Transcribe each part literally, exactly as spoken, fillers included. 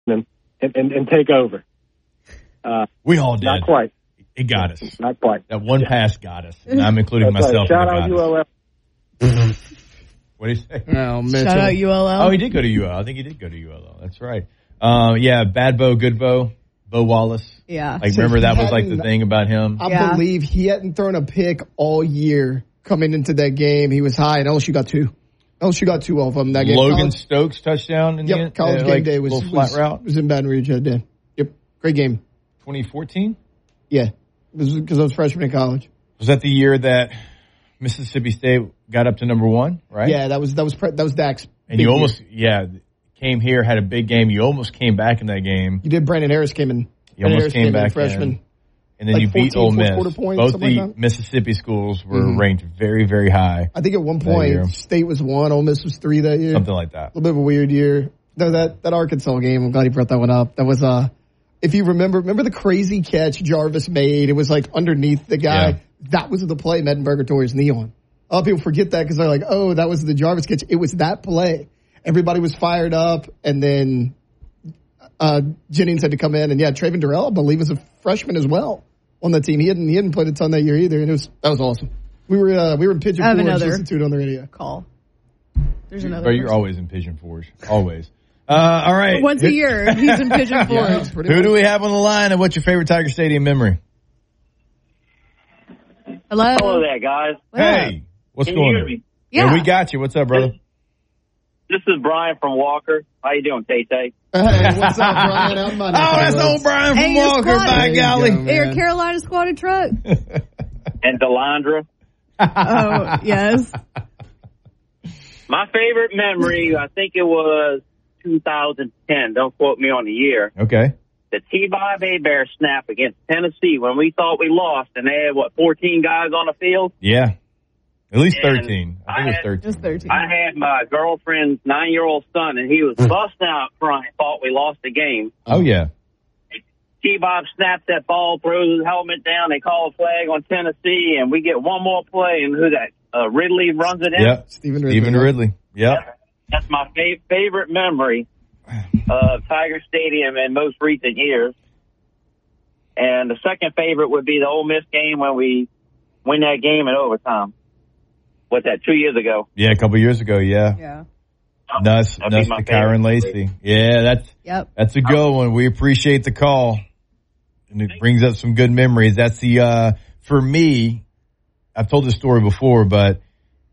and, and, and take over. Uh, we all did. Not quite. It got us. Not quite. That one pass got us. And I'm including That's myself. Right. Shout out U L L. What did he say? Oh, Shout out U L L. Oh, he did go to U L L. I think he did go to U L L. That's right. Um, yeah, bad Bo, good Bo. Bo Wallace. Yeah. Like, So remember that he was like the hadn't- thing about him? I Yeah. believe he hadn't thrown a pick all year coming into that game. He was high, and L S U got two. L S U got two off of him that game. Logan College, Stokes touchdown in yep, the end? college uh, game like, day was, little flat was, route? was in Baton Rouge that day. Yep, great game. twenty fourteen? Yeah, because I was freshman in college. Was that the year that Mississippi State got up to number one, right? Yeah, that was that was pre- that was Dak's. And big you year. almost, yeah, came here, had a big game. You almost came back in that game. You did. Brandon Harris came in. You almost Harris came back freshman. in. And then Like you beat fourteen Ole fourth Miss. quarter points, Both something the like that. Mississippi schools were Mhm. ranked very, very high. I think at one That year. point State was one, Ole Miss was three that year. Something like that. A little bit of a weird year. No, that that Arkansas game. I'm glad you brought that one up. That was uh, if you remember, remember the crazy catch Jarvis made. It was like underneath the guy. Yeah. That was the play Mettenberger tore his knee on. A lot of people forget that because they're like, oh, that was the Jarvis catch. It was that play. Everybody was fired up, and then uh, Jennings had to come in, and yeah, Traven Durrell, I believe, was a freshman as well on the team. He hadn't he hadn't played a ton that year either, and it was that was awesome. We were uh, we were in Pigeon I have Forge another. Institute on the radio. Call. There's another. But you're person. always in Pigeon Forge. Always. Uh, all right. Once a year, he's in Pigeon Forge. Yeah, pretty Who much. do we have on the line, and what's your favorite Tiger Stadium memory? Hello. Hello there, guys. What's up? Hey, what's Can going you hear on? me? Yeah. we got you. What's up, brother? This is Brian from Walker. How you doing, Tay-Tay? Hey, what's up, Brian? I'm Oh, on that's the old Brian from Hey, you're Walker, squatting. by There you golly. go. Hey, your Man. Carolina squatted truck. And Delandra. Oh, yes. My favorite memory, I think it was two thousand ten. Don't quote me on the year. Okay. The T-Bob A-Bear snap against Tennessee when we thought we lost and they had, what, fourteen guys on the field? Yeah. At least And thirteen. I think I it was had- thirteen. Just thirteen. I had my girlfriend's nine-year-old son, and he was busting out crying, thought we lost the game. Oh, yeah. T-Bob snaps that ball, throws his helmet down. They call a flag on Tennessee, and we get one more play, and who that? Uh, Ridley runs it in. Yep. Stephen Ridley. Stephen Ridley. Yep. That's my fa- favorite memory of Tiger Stadium in most recent years. And the second favorite would be the Ole Miss game when we win that game in overtime. What's that, two years ago? Yeah, a couple years ago, yeah. Yeah. Nuss, That'd be Nuss my to Kyron favorite. Lacey. Yeah, that's Yep. that's a good one. We appreciate the call. And it brings up some good memories. That's the, uh, for me, I've told this story before, but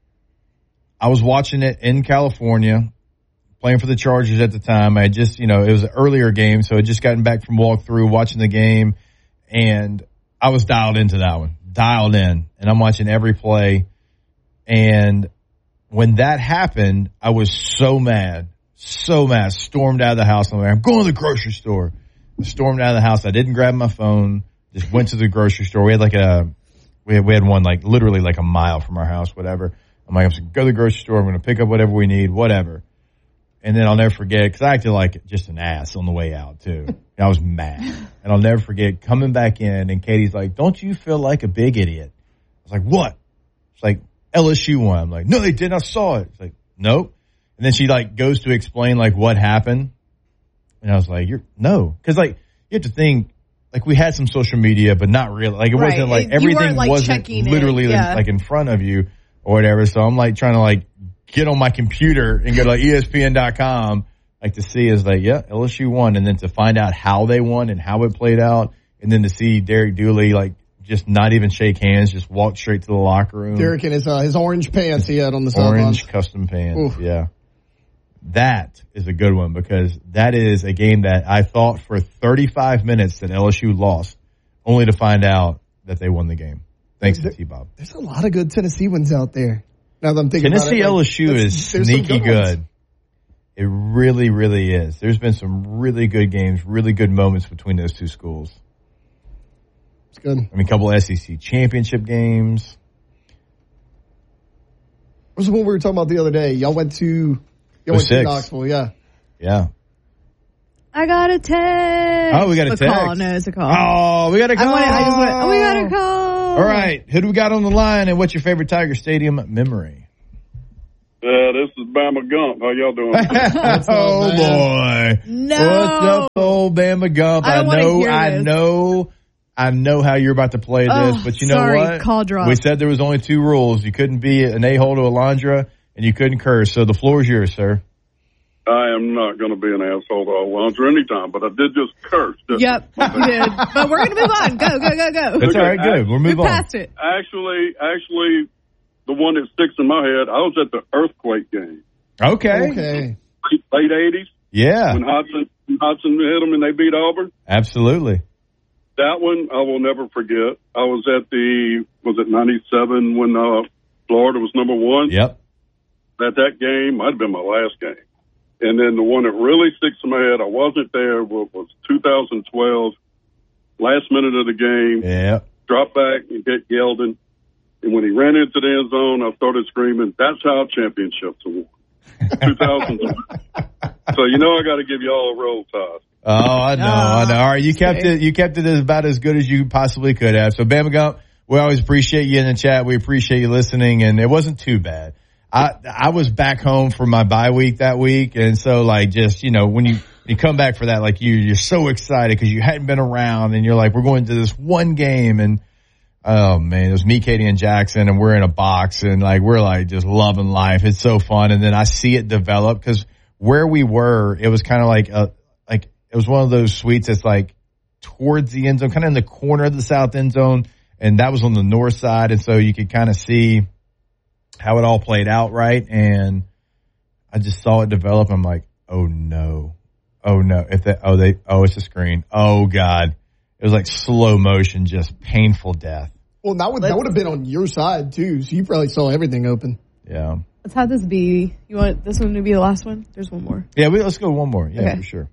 I was watching it in California, playing for the Chargers at the time. I just, you know, it was an earlier game, so I just gotten back from walkthrough, watching the game, and I was dialed into that one, dialed in, and I'm watching every play. And when that happened, I was so mad, so mad, stormed out of the house. I'm like, I'm going to the grocery store. I stormed out of the house. I didn't grab my phone, just went to the grocery store. We had like a, we had, we had one like literally like a mile from our house, whatever. I'm like, I'm just going to go to the grocery store. I'm going to pick up whatever we need, whatever. And then I'll never forget, because I acted like just an ass on the way out, too. And I was mad. And I'll never forget coming back in, and Katie's like, don't you feel like a big idiot? I was like, what? It's like, L S U won. I'm like, no, they didn't. I saw it. It's like, nope. And then she, like, goes to explain, like, what happened. And I was like, you're, no. Because, like, you have to think, like, we had some social media, but not really. Like, it Right. wasn't, like, You everything weren't, like, wasn't checking it. literally, Yeah. like, in front of you or whatever. So I'm, like, trying to, like, get on my computer and go to like, E S P N dot com, like to see is like, yeah, L S U won. And then to find out how they won and how it played out. And then to see Derek Dooley, like, just not even shake hands, just walk straight to the locker room. Derek in his uh, his orange pants he had on the Orange sidelines. custom pants. Oof. Yeah. That is a good one because that is a game that I thought for thirty-five minutes that L S U lost, only to find out that they won the game. Thanks to T-Bob. There's a lot of good Tennessee ones out there. Now that I'm thinking Tennessee about it, like, L S U that's- is there's some sneaky good ones. good. It really, really is. There's been some really good games, really good moments between those two schools. It's good. I mean, a couple S E C championship games. What was the one we were talking about the other day? Y'all went to y'all went to oh six. Knoxville, yeah. Yeah. I got a text. Oh, we got a a text. call. No, it's a call. Oh, we got a call. I want. I just want. Oh, we got a call. All right. Who do we got on the line, and what's your favorite Tiger Stadium memory? Good this is Bama Gump. How y'all doing? Oh, boy. No. What's up, old Bama Gump? I I, don't wanna know, hear I this. know, I know how you're about to play this, Oh, but you know sorry, what? call drop. We said there was only two rules. You couldn't be an a-hole to Alondra, and you couldn't curse. So the floor is yours, sir. I am not going to be an asshole to Alondra anytime, but I did just curse. didn't Yep, you did. But we're going to move on. Go, go, go, go. That's all right, good. We'll move Move on. past it. I? Actually, actually, the one that sticks in my head, I was at the earthquake game. Okay. Okay. Late, late eighties. Yeah, When Hudson, Hudson hit them and they beat Auburn. absolutely. That one I will never forget. I was at the, was it ninety-seven when uh, Florida was number one? Yep. At that game, might have been my last game. And then the one that really sticks in my head, I wasn't there, was, was two thousand twelve, last minute of the game, Yeah. dropped back and hit Yeldon. And when he ran into the end zone, I started screaming, that's how championships are won. two thousand twelve. So, you know, I got to give you all a roll tide. Oh, I know, Ah, I know. All right, you kept okay. it. You kept it as about as good as you possibly could have. So, Bama Gump, we always appreciate you in the chat. We appreciate you listening, and it wasn't too bad. I I was back home for my bye week that week, and so like just you know when you you come back for that, like you you're so excited because you hadn't been around, and you're like we're going to this one game, and oh man, it was me, Katie, and Jackson, and we're in a box, and like we're like just loving life. It's so fun, and then I see it develop because where we were, it was kind of like a like it was one of those suites that's like towards the end zone, kind of in the corner of the south end zone, and that was on the north side, and so you could kind of see how it all played out, right? And I just saw it develop. I'm like, oh no, oh no! If that, oh they, oh it's a screen. Oh God, it was like slow motion, just painful death. Well, that would that would have been on your side too, so you probably saw everything open. Yeah, Let's have this be. You want this one to be the last one? There's one more. yeah. We, let's go one more. Yeah, Okay. for sure.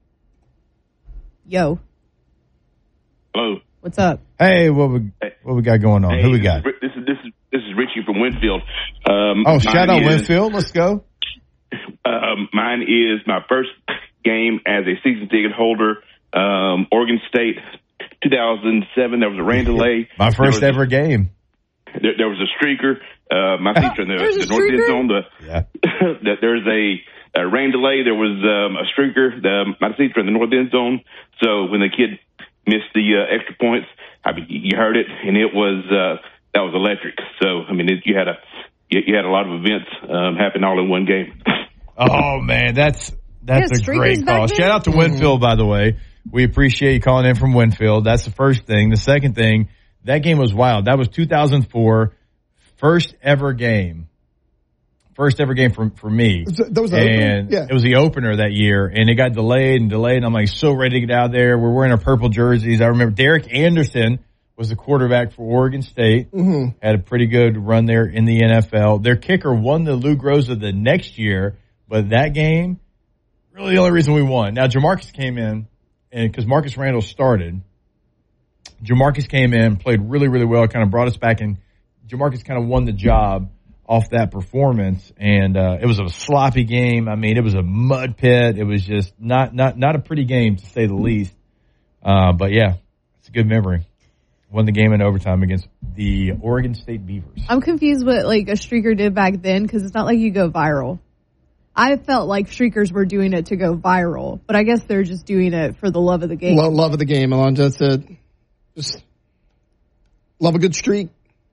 Yo, Hello. what's up? Hey, what we what we got going on? Hey, Who we this got? Is, Ri- this is this is this is Richie from Winfield. Um, Oh, shout mine out is- Winfield. Let's go. Um, mine is my first game as a season ticket holder. Um, Oregon State, two thousand seven. There was a rain delay. My first There was- ever game. There, there was a streaker. Uh, my seats are in the, There's a the north end streaker? zone. The, Yeah. that there's a, a rain delay. There was um, a streaker. The, my seats are in the north end zone. So when the kid missed the uh, extra points, I mean, you heard it, and it was uh, that was electric. So I mean, it, you had a you, you had a lot of events um, happen all in one game. Oh man, that's that's Yeah, a streakers great back call. then? Shout out to Winfield, by the way. We appreciate you calling in from Winfield. That's the first thing. The second thing, that game was wild. That was two thousand four, first ever game. First ever game for for me. That was the and opener? Yeah. it was the opener that year, and it got delayed and delayed. And I'm like so ready to get out there. We're wearing our purple jerseys. I remember Derek Anderson was the quarterback for Oregon State. Mm-hmm. Had a pretty good run there in the N F L. Their kicker won the Lou Groza the next year, but that game, really the only reason we won. Now Jamarcus came in, and because Marcus Randall started, Jamarcus came in, played really, really well, kind of brought us back, and Jamarcus kind of won the job off that performance. And uh, it was a sloppy game. I mean, it was a mud pit. It was just not not not a pretty game to say the least. Uh, but yeah, it's a good memory. Won the game in overtime against the Oregon State Beavers. I'm confused what like a streaker did back then because it's not like you go viral. I felt like streakers were doing it to go viral, but I guess they're just doing it for the love of the game. Lo- love of the game, Alonzo. That's it. Just love a good streak.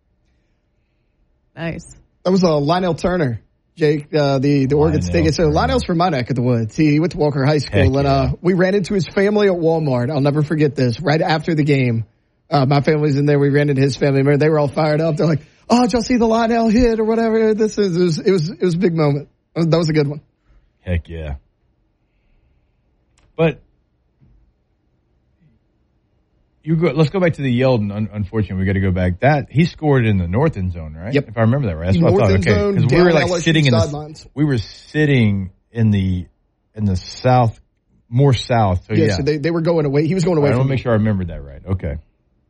Nice. That was uh, Lionel Turner, Jake, uh, the, the Oregon Lionel State. So Turner. Lionel's from my neck of the woods. He, he went to Walker High School, Heck and uh, yeah. we ran into his family at Walmart. I'll never forget this. Right after the game, uh, my family's in there. We ran into his family. Remember, they were all fired up. They're like, "Oh, did y'all see the Lionel hit or whatever?" This is it was it was, it was a big moment. That was, that was a good one. Heck yeah. But you go, let's go back to the Yeldon. Un- unfortunately, we got to go back. That he scored in the north end zone, right? Yep. If I remember that right. That's what North I thought. end Okay, zone, because we were down like L S U sitting in the sidelines. we were sitting in the in the south, more south. So Yeah, yeah, so they, they were going away. He was going away I from want to me. make sure I remembered that right. Okay.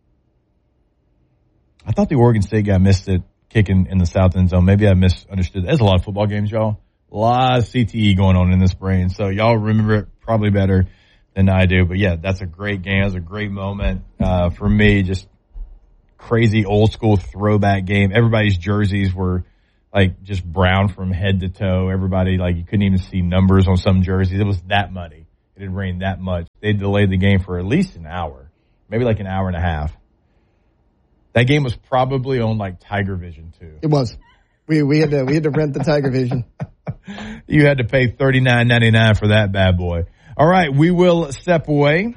I thought the Oregon State guy missed it kicking in the south end zone. Maybe I misunderstood. There's a lot of football games, y'all. A lot of C T E going on in this brain. So y'all remember it probably better than I do. But yeah, that's a great game. That's a great moment uh, for me. Just crazy old school throwback game. Everybody's jerseys were like just brown from head to toe. Everybody, like, you couldn't even see numbers on some jerseys. It was that muddy. It had rained that much. They delayed the game for at least an hour, maybe like an hour and a half. That game was probably on like Tiger Vision too. It was. We we had to we had to rent the Tiger Vision. You had to pay thirty-nine ninety-nine for that bad boy. All right, we will step away.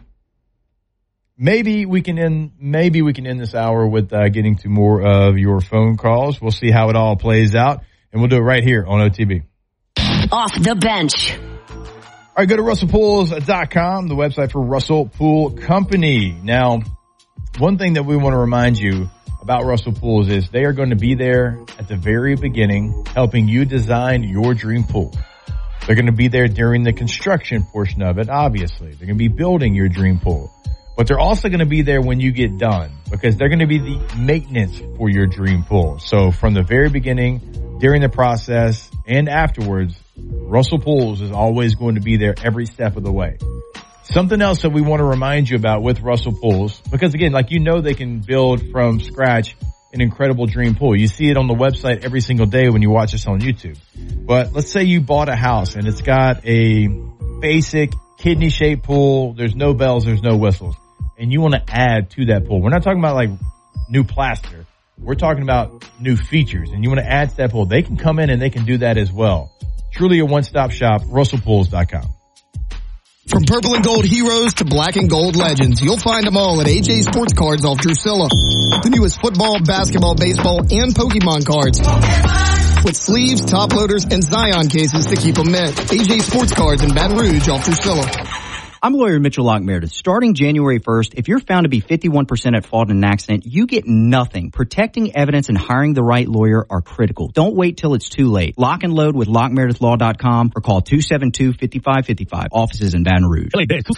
Maybe we can end. Maybe we can end this hour with uh, getting to more of your phone calls. We'll see how it all plays out, and we'll do it right here on O T B. Off the bench. All right, go to russell pools dot com, the website for Russell Pool Company. Now, one thing that we want to remind you about Russell Pools is they are going to be there at the very beginning, helping you design your dream pool. They're going to be there during the construction portion of it, obviously. They're going to be building your dream pool. But they're also going to be there when you get done, because they're going to be the maintenance for your dream pool. So from the very beginning, during the process, and afterwards, Russell Pools is always going to be there every step of the way. Something else that we want to remind you about with Russell Pools, because again, like, you know, they can build from scratch an incredible dream pool. You see it on the website every single day when you watch us on YouTube. But let's say you bought a house and it's got a basic kidney shaped pool. There's no bells, there's no whistles, and you want to add to that pool. We're not talking about like new plaster. We're talking about new features, and you want to add to that pool. They can come in and they can do that as well. Truly a one-stop shop, russell pools dot com. From purple and gold heroes to black and gold legends, you'll find them all at A J Sports Cards off Drusilla. The newest football, basketball, baseball, and Pokemon cards. With sleeves, top loaders, and Zion cases to keep them mint. A J Sports Cards in Baton Rouge off Drusilla. I'm lawyer Mitchell Locke Meredith. Starting January first, if you're found to be fifty-one percent at fault in an accident, you get nothing. Protecting evidence and hiring the right lawyer are critical. Don't wait till it's too late. Lock and load with lock meredith law dot com or call two seven two, five five five five. Offices in Baton Rouge.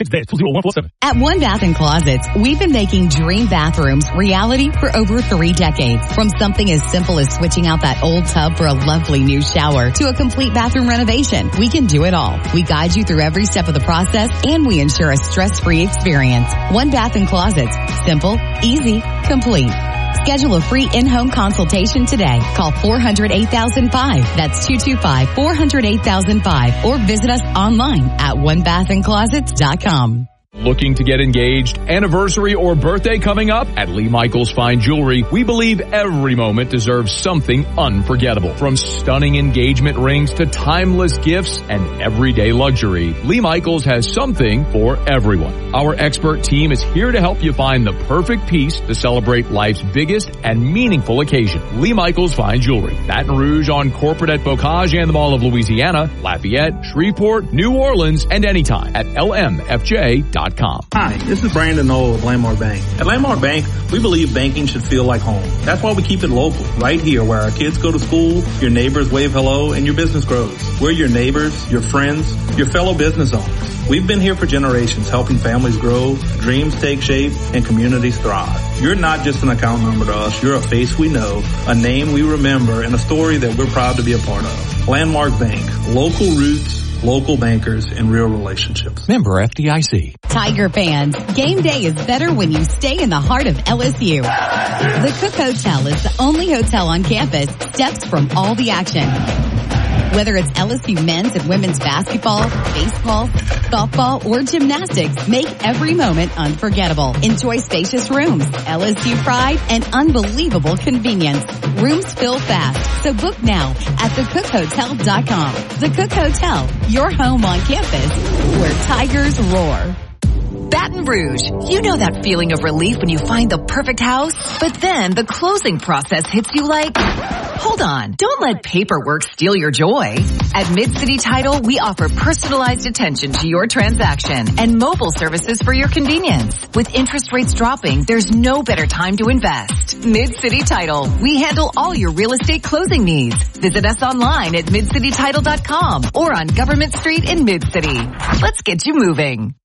At One Bath and Closets, we've been making dream bathrooms reality for over three decades. From something as simple as switching out that old tub for a lovely new shower to a complete bathroom renovation, we can do it all. We guide you through every step of the process, and we We ensure a stress-free experience. One Bath and Closets. Simple, easy, complete. Schedule a free in-home consultation today. Call four hundred, eight thousand five. That's two two five, four hundred, eight thousand five. Or visit us online at one bath and closets dot com. Looking to get engaged, anniversary, or birthday coming up? At Lee Michaels Fine Jewelry, we believe every moment deserves something unforgettable. From stunning engagement rings to timeless gifts and everyday luxury, Lee Michaels has something for everyone. Our expert team is here to help you find the perfect piece to celebrate life's biggest and meaningful occasion. Lee Michaels Fine Jewelry, Baton Rouge on Corporate at Bocage and the Mall of Louisiana, Lafayette, Shreveport, New Orleans, and anytime at L M F J dot com. Hi, this is Brandon Knoll of Landmark Bank. At Landmark Bank, we believe banking should feel like home. That's why we keep it local, right here where our kids go to school, your neighbors wave hello, and your business grows. We're your neighbors, your friends, your fellow business owners. We've been here for generations, helping families grow, dreams take shape, and communities thrive. You're not just an account number to us. You're a face we know, a name we remember, and a story that we're proud to be a part of. Landmark Bank, local roots, local bankers, and real relationships. Member F D I C. Tiger fans, game day is better when you stay in the heart of L S U. The Cook Hotel is the only hotel on campus steps from all the action. Whether it's L S U men's and women's basketball, baseball, softball, or gymnastics, make every moment unforgettable. Enjoy spacious rooms, L S U pride, and unbelievable convenience. Rooms fill fast, so book now at the cook hotel dot com. The Cook Hotel, your home on campus where Tigers roar. Baton Rouge. You know that feeling of relief when you find the perfect house, but then the closing process hits you like, hold on, don't let paperwork steal your joy. At Mid-City Title, we offer personalized attention to your transaction and mobile services for your convenience. With interest rates dropping, there's no better time to invest. Mid-City Title. We handle all your real estate closing needs. Visit us online at mid city title dot com or on Government Street in Mid-City. Let's get you moving.